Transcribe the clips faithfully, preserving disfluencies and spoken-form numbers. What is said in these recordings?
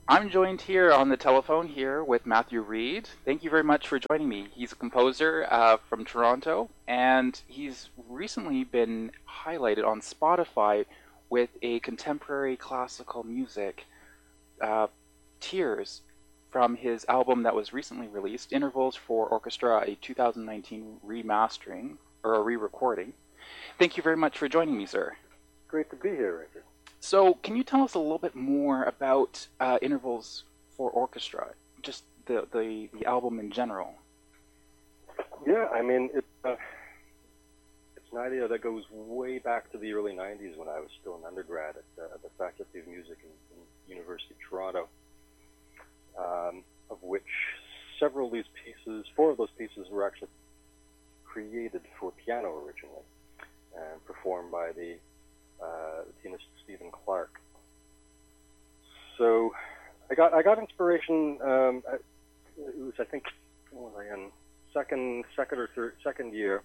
I'm joined here on the telephone here with Matthew Reed. Thank you very much for joining me. He's a composer uh, from Toronto, and he's recently been highlighted on Spotify with a contemporary classical music, uh, Tears, from his album that was recently released, Intervals for Orchestra, a two thousand nineteen remastering or a re-recording. Thank you very much for joining me, sir. Great to be here, Richard. So, can you tell us a little bit more about uh, Intervals for Orchestra, just the, the, the album in general? Yeah, I mean, it, uh, it's an idea that goes way back to the early nineties when I was still an undergrad at, uh, at the Faculty of Music in, in University of Toronto, um, of which several of these pieces, four of those pieces were actually created for piano originally and performed by the uh, pianist Stephen Clark. So I got I got inspiration. Um, it was I think what was I in second second or third second year,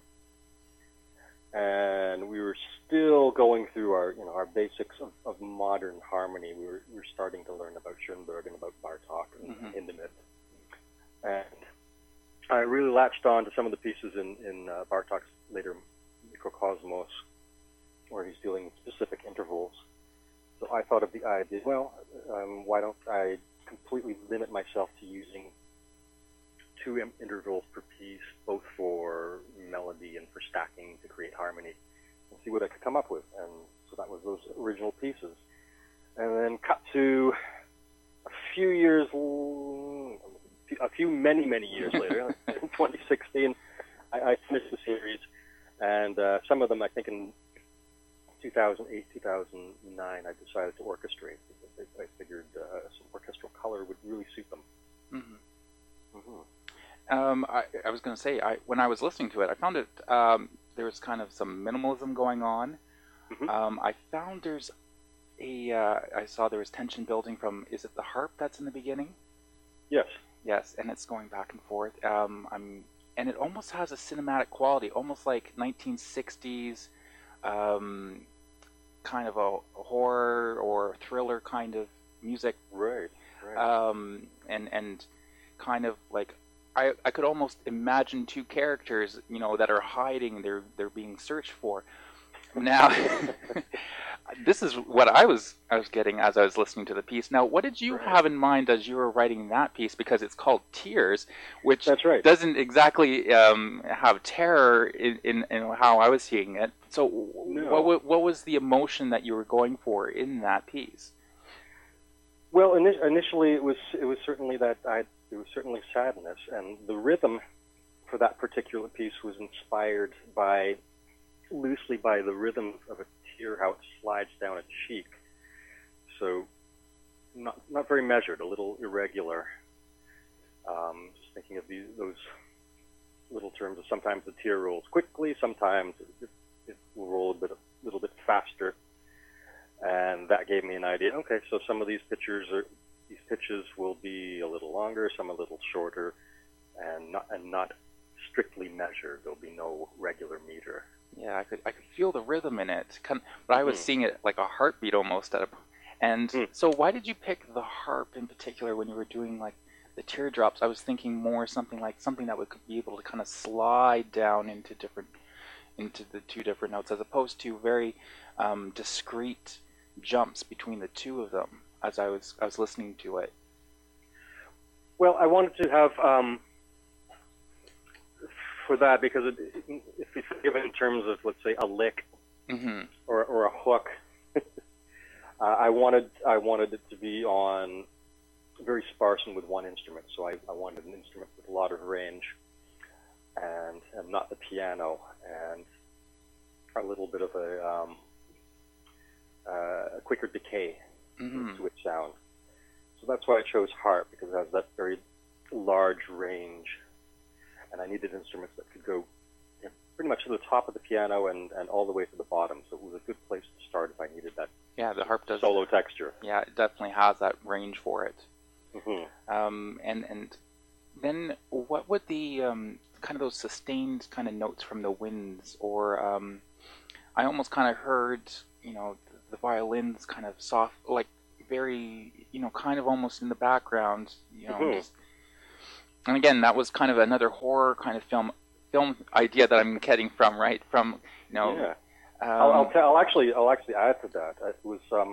and we were still going through our you know our basics of, of modern harmony. We were we were starting to learn about Schoenberg and about Bartok and Mm-hmm. Hindemith, and I really latched on to some of the pieces in in uh, Bartok's later Mikrokosmos, where he's dealing with specific intervals. So I thought of the idea, well, um, why don't I completely limit myself to using two im- intervals per piece, both for melody and for stacking to create harmony, and see what I could come up with. And so that was those original pieces. And then cut to a few years, a few many, many years later, in twenty sixteen, I, I finished the series, and uh, some of them I think in two thousand eight, two thousand nine, I decided to orchestrate because I, I figured uh, some orchestral color would really suit them. Mm-hmm. Mm-hmm. Um, I, I was going to say, I, when I was listening to it, I found it, um, there was kind of some minimalism going on. Mm-hmm. Um, I found there's a, uh, I saw there was tension building from, is it the harp that's in the beginning? Yes. Yes, and it's going back and forth. Um, I'm, and it almost has a cinematic quality, almost like nineteen sixties um, kind of a horror or thriller kind of music, Right. Right. um, and and kind of like I, I could almost imagine two characters, you know, that are hiding. They're they're being searched for. Now, this is what I was I was getting as I was listening to the piece. Now, what did you Right. have in mind as you were writing that piece? Because it's called Tears, which That's right. doesn't exactly um, have terror in, in, in how I was seeing it. So, No. what what was the emotion that you were going for in that piece? Well, ini- initially it was it was certainly that I it was certainly sadness, and the rhythm for that particular piece was inspired by loosely by the rhythm of a tear, how it slides down a cheek. So not not very measured, a little irregular. Um, just thinking of these those little terms of sometimes the tear rolls quickly, sometimes it, it will roll a bit a little bit faster, and that gave me an idea. Okay, so some of these pictures are these pitches will be a little longer, some a little shorter, and not and not strictly measured. There'll be no regular meter. Yeah, I could I could feel the rhythm in it, kind but I was Mhm. seeing it like a heartbeat almost at a. And Mm. so, why did you pick the harp in particular when you were doing like the teardrops? I was thinking more something like something that would be able to kind of slide down into different into the two different notes, as opposed to very um, discrete jumps between the two of them. As I was I was listening to it. Well, I wanted to have um, for that because it, if you think of it in terms of, let's say, a lick Mm-hmm. or, or a hook, uh, I wanted I wanted it to be on very sparse and with one instrument. So I, I wanted an instrument with a lot of range, and and not the piano, and a little bit of a um, uh, a quicker decay Mm-hmm. to its sound. So that's why I chose harp, because it has that very large range, and I needed instruments that could go you know, pretty much to the top of the piano and, and all the way to the bottom. So it was a good place to start if I needed that Yeah, the harp does. solo texture. Yeah, it definitely has that range for it. Mm-hmm. Um, and and then what would the um, kind of those sustained kind of notes from the winds, or um, I almost kind of heard, you know, the, the violins kind of soft, like very, you know, kind of almost in the background, you know. Mm-hmm. Just, and again, that was kind of another horror kind of film film idea that I'm getting from, right? From, you know. Yeah. Um, I'll, I'll, t- I'll actually I'll actually add to that. It was um,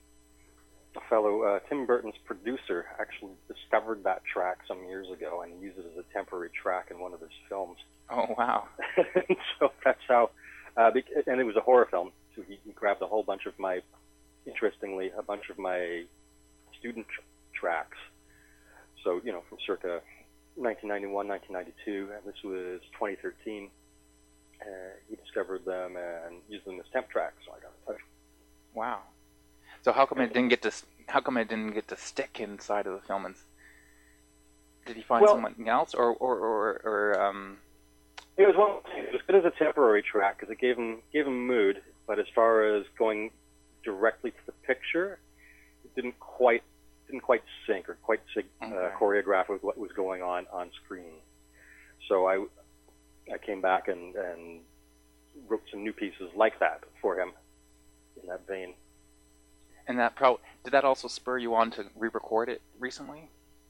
a fellow uh, Tim Burton's producer actually discovered that track some years ago and used it as a temporary track in one of his films. Oh wow! So that's how, uh, and it was a horror film. So he, he grabbed a whole bunch of my, interestingly, a bunch of my student tr- tracks. So you know, from circa nineteen ninety-one, nineteen ninety-two, and this was twenty thirteen. Uh, he discovered them and used them as temp tracks, so I got in touch. Wow. So how come it didn't get to how come it didn't get to stick inside of the film? And did he find well, someone else, or or or, or um? It was one. It was good as a temporary track because it gave him gave him mood, but as far as going directly to the picture, it didn't quite didn't quite sync or quite sig- okay. uh, choreograph with what was going on on screen. So I. I came back and, and wrote some new pieces like that for him in that vein. And that pro- did that also spur you on to re-record it recently?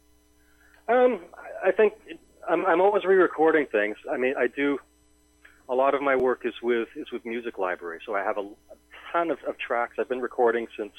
Um, I think it, I'm, I'm always re-recording things. I mean, I do a lot of my work is with is with Music Library, so I have a, a ton of, of tracks I've been recording since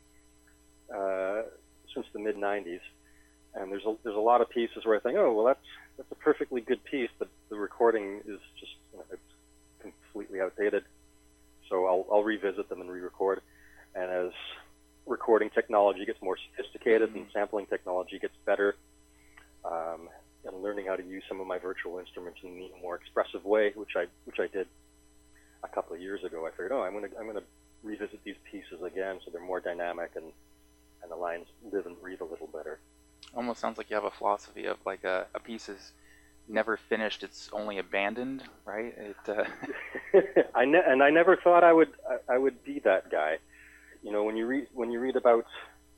uh, since the mid nineties. And there's a, there's a lot of pieces where I think, oh, well, that's that's a perfectly good piece, but the recording is just, you know, it's completely outdated. So I'll, I'll revisit them and re-record. And as recording technology gets more sophisticated mm-hmm. and sampling technology gets better, um, and learning how to use some of my virtual instruments in a more expressive way, which I which I did a couple of years ago, I figured, oh, I'm gonna I'm gonna revisit these pieces again, so they're more dynamic and and the lines live and breathe a little better. Almost sounds like you have a philosophy of like a, a piece is never finished; it's only abandoned, right? It, uh... I ne- and I never thought I would I, I would be that guy. You know, when you read when you read about,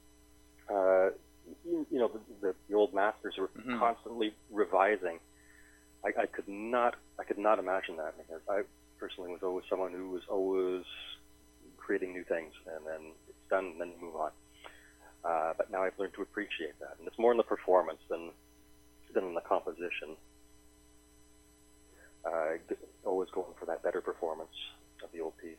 uh, you, you know, the, the, the old masters were mm-hmm. constantly revising. I, I could not I could not imagine that because I personally was always someone who was always creating new things, and then it's done, and then you move on. Uh, but now I've learned to appreciate that, and it's more in the performance than than in the composition. Uh, always going for that better performance of the old piece.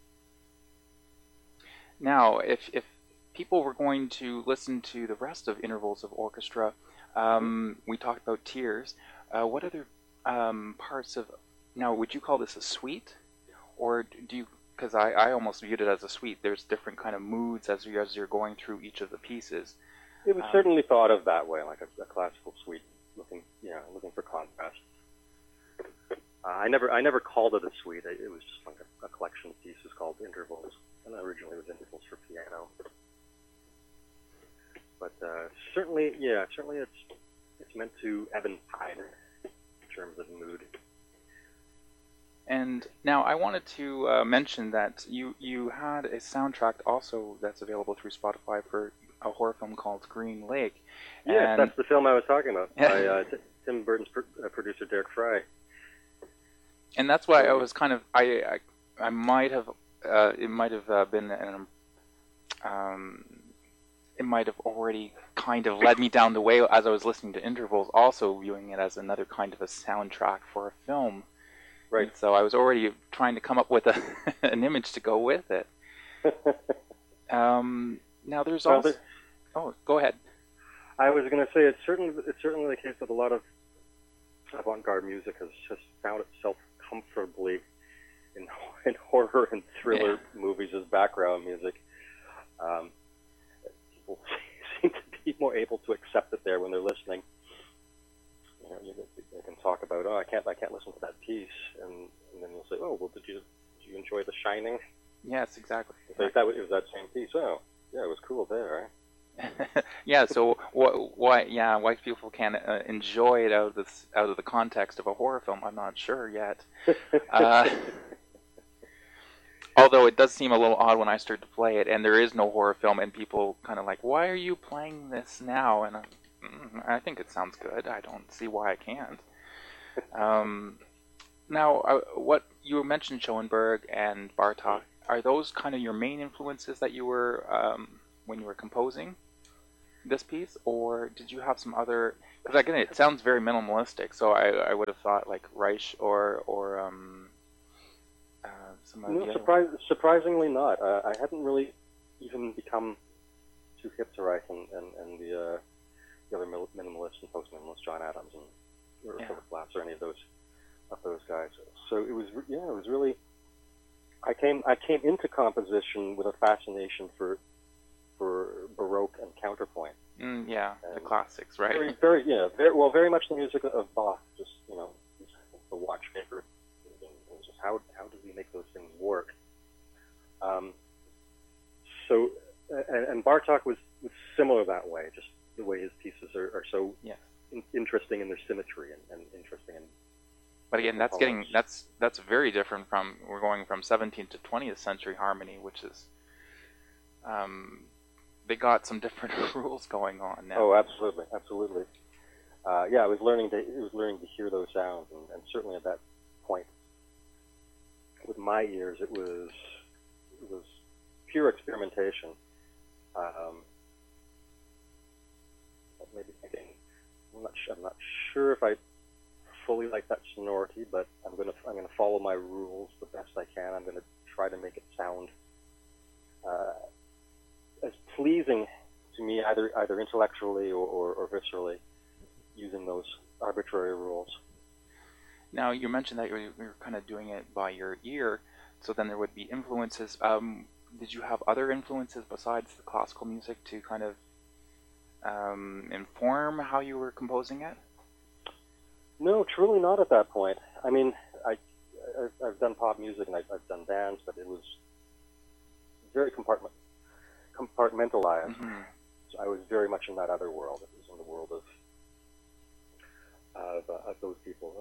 Now, if if people were going to listen to the rest of Intervals of Orchestra, um, we talked about Tears. Uh, what other um, parts of now would you call this a suite, or do you? Because I, I almost viewed it as a suite. There's different kind of moods as you as you're going through each of the pieces. It was um, certainly thought of that way, like a, a classical suite, looking you know looking for contrast. Uh, I never I never called it a suite. It was just like a, a collection of pieces called Intervals, and originally it was Intervals for piano. But uh, certainly, yeah, certainly it's it's meant to ebb and tide in terms of mood. And now I wanted to uh, mention that you, you had a soundtrack also that's available through Spotify for a horror film called Green Lake. Yes, and that's the film I was talking about by uh, T- Tim Burton's pr- uh, producer Derek Fry. And that's why I was kind of I I, I might have uh, it might have uh, been an, um it might have already kind of led me down the way as I was listening to Intervals, also viewing it as another kind of a soundtrack for a film. Right. And so I was already trying to come up with a, an image to go with it. um, now there's well, also... there, oh, go ahead. I was going to say it's certainly, it's certainly the case that a lot of avant-garde music has just found itself comfortably in, in horror and thriller yeah. movies as background music. Um, people seem to be more able to accept it there when they're listening. You know, you, they can talk about, oh, I can't, I can't listen to that piece, and, and then you'll say, oh, well, did you, did you enjoy The Shining? Yes, exactly. So that was, it was that same piece. Oh, yeah, it was cool there, right? Yeah. So wh- why, yeah, why people can uh, enjoy it out of this, out of the context of a horror film, I'm not sure yet. uh, although it does seem a little odd when I start to play it, and there is no horror film, and people kind of like, why are you playing this now? And I, I think it sounds good. I don't see why I can't. Um, now, uh, what you mentioned, Schoenberg and Bartók, are those kind of your main influences that you were um, when you were composing this piece, or did you have some other? Because again, it sounds very minimalistic, so I, I would have thought like Reich or or um, uh, some of No, the other. surprise, surprisingly not. Uh, I hadn't really even become too hip to Reich and, and, and the, uh, the other minimalists and post-minimalists, John Adams and or Yeah. Philip Glass or any of those of those guys. So it was yeah, it was really. I came I came into composition with a fascination for for Baroque and counterpoint. Mm, yeah, and the classics, right? Very, very, yeah, very well, very much the music of Bach. Just you know, the watchmaker. Just how how do we make those things work? Um, so, and, and Bartók was, was similar that way. Just the way his pieces are, are so Yes. in, interesting in their symmetry and, and interesting in. But again, that's getting that's that's very different from we're going from seventeenth to twentieth century harmony, which is um, they got some different rules going on now. Oh, absolutely, absolutely. Uh, yeah, I was learning to it was learning to hear those sounds, and, and certainly at that point, with my ears, it was it was pure experimentation. Um, maybe thinking, I'm not I'm not sure if I fully like that sonority, but I'm gonna I'm gonna follow my rules the best I can. I'm gonna try to make it sound uh, as pleasing to me, either either intellectually or, or, or viscerally, using those arbitrary rules. Now, you mentioned that you were, you were kind of doing it by your ear, so then there would be influences. Um, did you have other influences besides the classical music to kind of um, inform how you were composing it? No, truly not at that point. I mean, I, I've, I've done pop music and I've, I've done bands, but it was very compartment, compartmentalized. Mm-hmm. So I was very much in that other world. It was in the world of of, uh, of those people,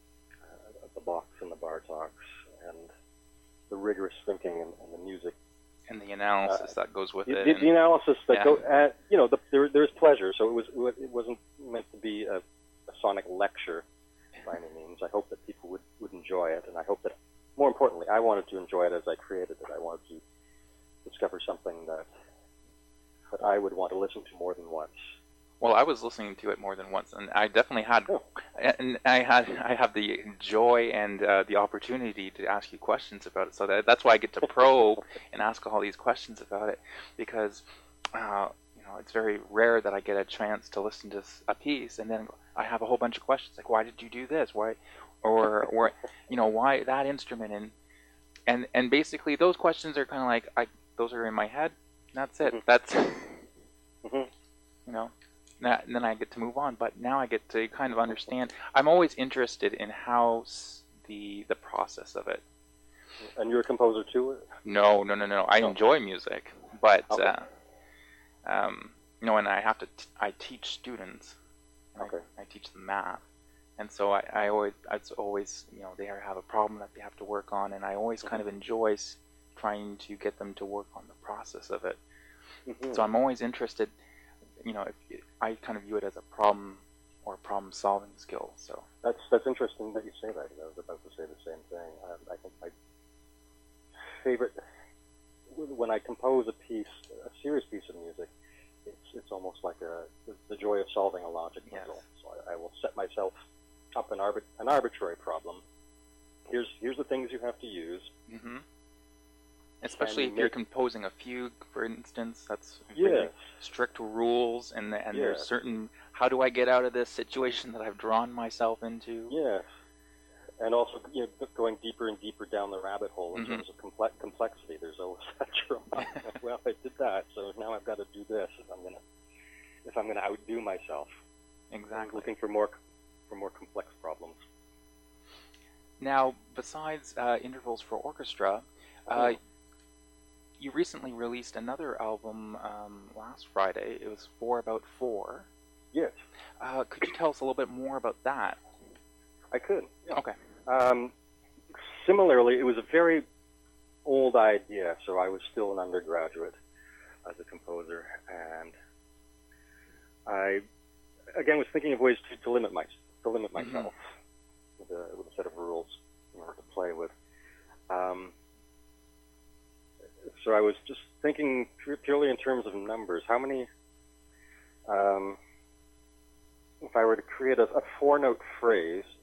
uh, of the Bachs and the Bartóks, and the rigorous thinking and, and the music. And the analysis uh, that goes with the, it. The, and, the analysis that yeah. go, uh, you know, the, there, there's pleasure. So it was it wasn't meant to be a, a sonic lecture by any means. I hope that people would, would enjoy it, and I hope that, more importantly, I wanted to enjoy it as I created it. I wanted to discover something that that I would want to listen to more than once. Well, I was listening to it more than once, and I definitely had, oh. and I had, I have the joy and uh, the opportunity to ask you questions about it. So that, that's why I get to probe and ask all these questions about it, because uh, you know it's very rare that I get a chance to listen to a piece and then I have a whole bunch of questions like, why did you do this? Why, or or you know, why that instrument? And and and basically those questions are kind of like I those are in my head. That's it. Mm-hmm. That's mm-hmm. you know. And then I get to move on, but now I get to kind of understand. I'm always interested in how the the process of it. And you're a composer too? No, no, no, no. I no. enjoy music, but okay. uh, um, you know, and I have to. T- I teach students. Okay. I, I teach them math, and so I, I always, it's always, you know, they have a problem that they have to work on, and I always kind of enjoy trying to get them to work on the process of it. Mm-hmm. So I'm always interested. You know, if, I kind of view it as a problem or problem-solving skill. So that's that's interesting that you say that. I was about to say the same thing. I, I think my favorite when I compose a piece, a serious piece of music, it's it's almost like a the, the joy of solving a logic puzzle. Yes. So I, I will set myself up an arbit, an arbitrary problem. Here's here's the things you have to use. Mm-hmm. Especially if make... you're composing a fugue, for instance, that's yes. really strict rules, and and yes. there's certain, how do I get out of this situation that I've drawn myself into? Yes. And also, you know, going deeper and deeper down the rabbit hole in mm-hmm. terms of complex, complexity. There's always that trauma. Well, I did that, so now I've got to do this if I'm gonna if I'm gonna outdo myself. Exactly. I'm looking for more for more complex problems. Now, besides uh, intervals for orchestra, uh, oh. you recently released another album um, last Friday. It was Four About Four. Yes. Uh, could you tell us a little bit more about that? I could. Yeah. Okay. Um, similarly, it was a very old idea, so I was still an undergraduate as a composer, and I, again, was thinking of ways to, to limit my to limit myself mm-hmm. with, a, with a set of rules in order to play with. Um, So I was just thinking purely in terms of numbers. How many, um, if I were to create a, a four-note phrase